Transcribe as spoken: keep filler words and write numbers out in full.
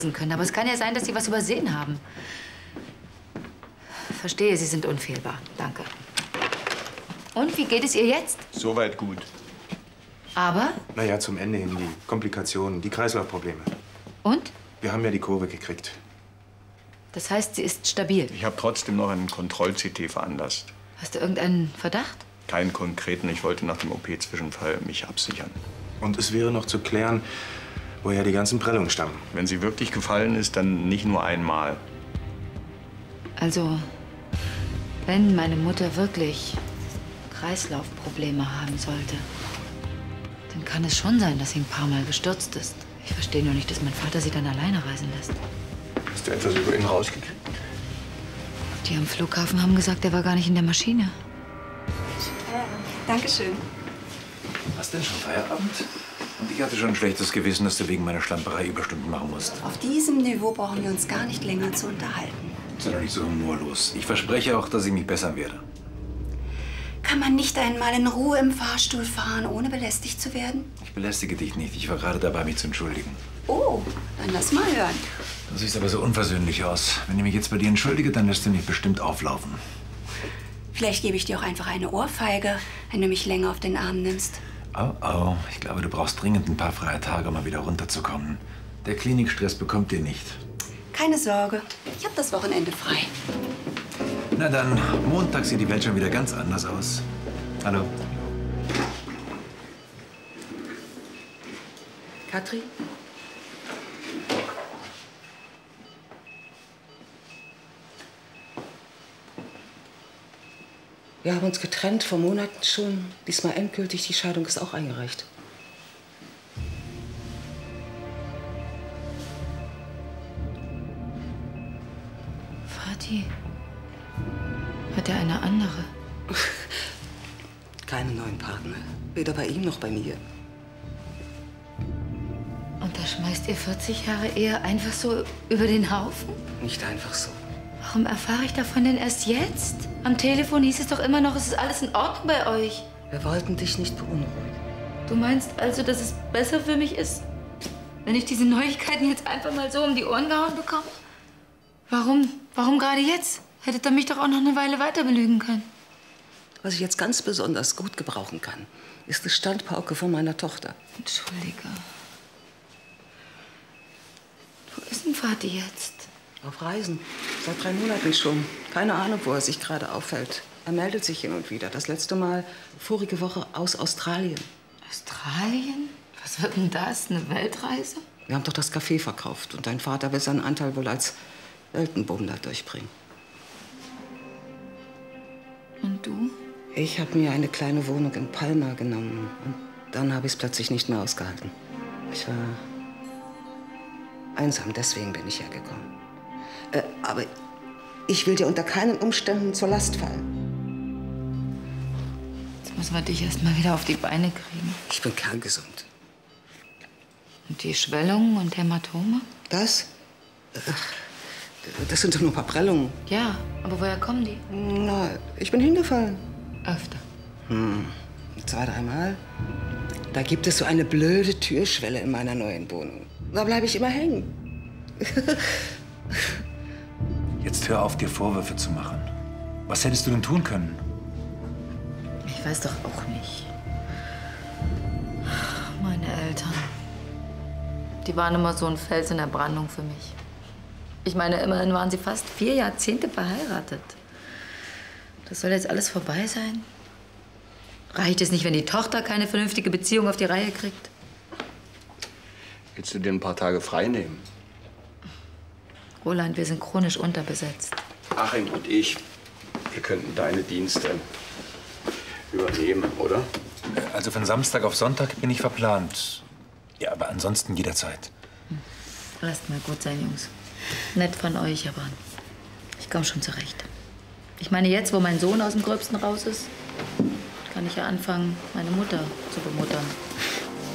können. Aber es kann ja sein, dass Sie was übersehen haben. Verstehe, Sie sind unfehlbar. Danke. Und, wie geht es ihr jetzt? Soweit gut. Aber? Naja, zum Ende hin die Komplikationen, die Kreislaufprobleme. Und? Wir haben ja die Kurve gekriegt. Das heißt, sie ist stabil? Ich habe trotzdem noch einen Kontroll-C T veranlasst. Hast du irgendeinen Verdacht? Keinen konkreten. Ich wollte nach dem O P-Zwischenfall mich absichern. Und es wäre noch zu klären, woher die ganzen Prellungen stammen. Wenn sie wirklich gefallen ist, dann nicht nur einmal. Also, wenn meine Mutter wirklich Kreislaufprobleme haben sollte, dann kann es schon sein, dass sie ein paar Mal gestürzt ist. Ich verstehe nur nicht, dass mein Vater sie dann alleine reisen lässt. Hast du etwas über ihn rausgekriegt? Die am Flughafen haben gesagt, er war gar nicht in der Maschine. Äh, Dankeschön. Hast denn schon Feierabend? Und ich hatte schon ein schlechtes Gewissen, dass du wegen meiner Schlamperei Überstunden machen musst. Auf diesem Niveau brauchen wir uns gar nicht länger zu unterhalten. Sei doch nicht so humorlos. Ich verspreche auch, dass ich mich bessern werde. Kann man nicht einmal in Ruhe im Fahrstuhl fahren, ohne belästigt zu werden? Ich belästige dich nicht. Ich war gerade dabei, mich zu entschuldigen. Oh, dann lass mal hören. Du siehst aber so unversöhnlich aus. Wenn ich mich jetzt bei dir entschuldige, dann lässt du mich bestimmt auflaufen. Vielleicht gebe ich dir auch einfach eine Ohrfeige, wenn du mich länger auf den Arm nimmst. Oh, oh. Ich glaube, du brauchst dringend ein paar freie Tage, um mal wieder runterzukommen. Der Klinikstress bekommt dir nicht. Keine Sorge, ich habe das Wochenende frei. Na dann, Montag sieht die Welt schon wieder ganz anders aus. Hallo. Katrin? Wir haben uns getrennt, vor Monaten schon. Diesmal endgültig, die Scheidung ist auch eingereicht. Vati, hat er eine andere? Keine neuen Partner. Weder bei ihm noch bei mir. Und da schmeißt ihr vierzig Jahre Ehe einfach so über den Haufen? Nicht einfach so. Warum erfahre ich davon denn erst jetzt? Am Telefon hieß es doch immer noch, es ist alles in Ordnung bei euch. Wir wollten dich nicht beunruhigen. Du meinst also, dass es besser für mich ist, wenn ich diese Neuigkeiten jetzt einfach mal so um die Ohren gehauen bekomme? Warum? Warum gerade jetzt? Hättet ihr mich doch auch noch eine Weile weiter belügen können. Was ich jetzt ganz besonders gut gebrauchen kann, ist die Standpauke von meiner Tochter. Entschuldige. Wo ist denn Vati jetzt? Auf Reisen. Seit drei Monaten schon. Keine Ahnung, wo er sich gerade aufhält. Er meldet sich hin und wieder. Das letzte Mal vorige Woche aus Australien. Australien? Was wird denn das? Eine Weltreise? Wir haben doch das Café verkauft. Und dein Vater will seinen Anteil wohl als Weltenbummler durchbringen. Und du? Ich habe mir eine kleine Wohnung in Palma genommen. Und dann habe ich es plötzlich nicht mehr ausgehalten. Ich war einsam, deswegen bin ich hergekommen. Äh, aber ich will dir unter keinen Umständen zur Last fallen. Jetzt müssen wir dich erst mal wieder auf die Beine kriegen. Ich bin kerngesund. Und die Schwellungen und Hämatome? Das? Das sind doch nur ein paar Prellungen. Ja, aber woher kommen die? Na, ich bin hingefallen. Öfter. Hm, zwei, dreimal. Da gibt es so eine blöde Türschwelle in meiner neuen Wohnung. Da bleibe ich immer hängen. Jetzt hör auf, dir Vorwürfe zu machen. Was hättest du denn tun können? Ich weiß doch auch nicht. Meine Eltern. Die waren immer so ein Fels in der Brandung für mich. Ich meine, immerhin waren sie fast vier Jahrzehnte verheiratet. Das soll jetzt alles vorbei sein? Reicht es nicht, wenn die Tochter keine vernünftige Beziehung auf die Reihe kriegt? Willst du dir ein paar Tage frei nehmen? Roland, wir sind chronisch unterbesetzt. Achim und ich, wir könnten deine Dienste übernehmen, oder? Also von Samstag auf Sonntag bin ich verplant. Ja, aber ansonsten jederzeit. Hm. Lasst mal gut sein, Jungs. Nett von euch, aber ich komme schon zurecht. Ich meine, jetzt, wo mein Sohn aus dem Gröbsten raus ist, kann ich ja anfangen, meine Mutter zu bemuttern.